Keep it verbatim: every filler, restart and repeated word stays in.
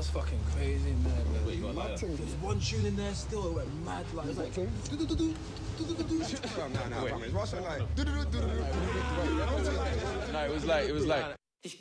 was fucking crazy, man. Wait, you got like There's one tune in there still, it went mad. Like, it was like, do do do do. No, no, no, it's Russell like. No, it was like, it was like